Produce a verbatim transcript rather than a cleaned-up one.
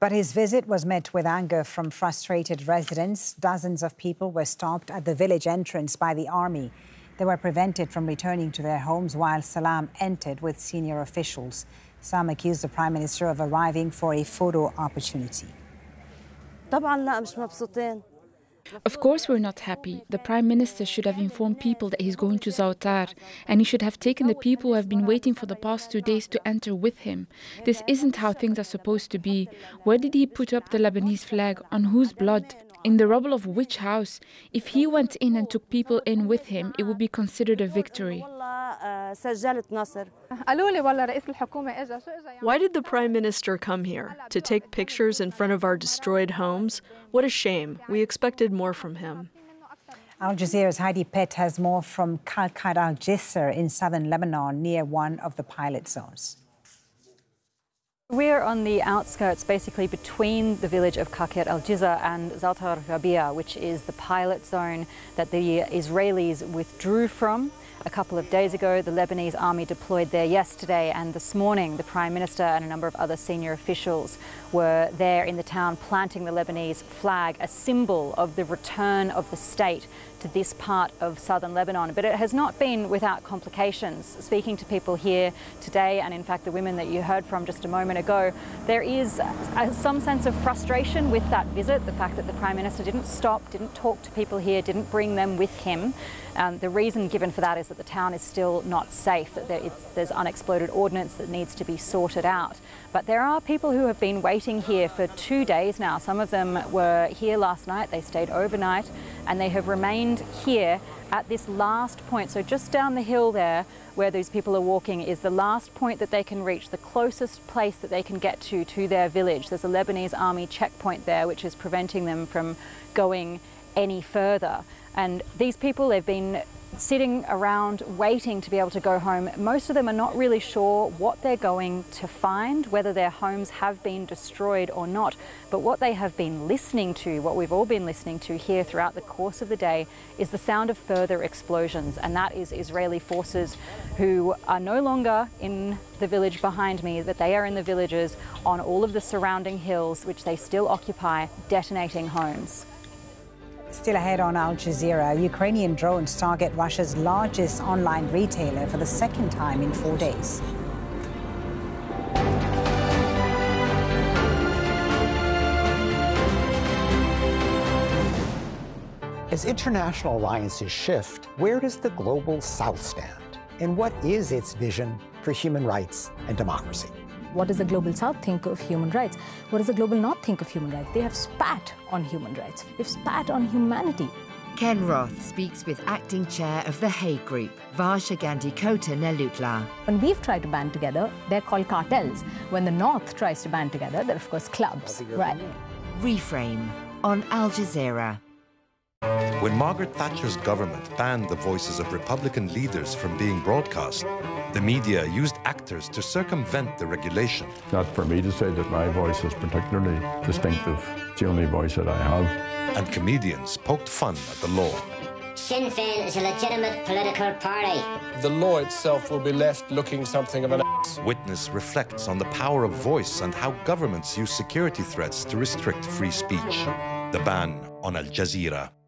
But his visit was met with anger from frustrated residents. Dozens of people were stopped at the village entrance by the army. They were prevented from returning to their homes while Salam entered with senior officials. Some accused the Prime Minister of arriving for a photo opportunity. Of course we're not happy. The Prime Minister should have informed people that he's going to Zautar, and he should have taken the people who have been waiting for the past two days to enter with him. This isn't how things are supposed to be. Where did he put up the Lebanese flag? On whose blood? In the rubble of which house? If he went in and took people in with him, it would be considered a victory. Why did the Prime Minister come here? To take pictures in front of our destroyed homes? What a shame. We expected more from him. Al Jazeera's Heidi Pett has more from Kalkat al-Jisr in southern Lebanon, near one of the pilot zones. We're on the outskirts, basically between the village of Kalkat al-Jisr and Zautar Rabia, which is the pilot zone that the Israelis withdrew from. A couple of days ago, the Lebanese army deployed there yesterday, and this morning the Prime Minister and a number of other senior officials were there in the town planting the Lebanese flag, a symbol of the return of the state to this part of southern Lebanon. But it has not been without complications. Speaking to people here today, and in fact the women that you heard from just a moment ago, there is a, some sense of frustration with that visit, the fact that the Prime Minister didn't stop, didn't talk to people here, didn't bring them with him. Um, the reason given for that is that the town is still not safe, that there, it's, there's unexploded ordnance that needs to be sorted out. But there are people who have been waiting here for two days now. Some of them were here last night, they stayed overnight, and they have remained here at this last point. So just down the hill there, where these people are walking, is the last point that they can reach, the closest place that they can get to, to their village. There's a Lebanese army checkpoint there, which is preventing them from going any further. And these people, they've been sitting around waiting to be able to go home. Most of them are not really sure what they're going to find, whether their homes have been destroyed or not. But what they have been listening to, what we've all been listening to here throughout the course of the day, is the sound of further explosions. And that is Israeli forces who are no longer in the village behind me, but they are in the villages on all of the surrounding hills, which they still occupy, detonating homes. Still ahead on Al Jazeera, Ukrainian drones target Russia's largest online retailer for the second time in four days. As international alliances shift, where does the global South stand? And what is its vision for human rights and democracy? What does the Global South think of human rights? What does the Global North think of human rights? They have spat on human rights. They've spat on humanity. Ken Roth speaks with acting chair of the Hague Group, Varsha Gandhi-Kota Nelutla. When we've tried to band together, they're called cartels. When the North tries to band together, they're of course clubs. Right. Reframe on Al Jazeera. When Margaret Thatcher's government banned the voices of Republican leaders from being broadcast, the media used actors to circumvent the regulation. Not for me to say that my voice is particularly distinctive. It's the only voice that I have. And comedians poked fun at the law. Sinn Féin is a legitimate political party. The law itself will be left looking something of an ass. Witness reflects on the power of voice and how governments use security threats to restrict free speech. The ban on Al Jazeera.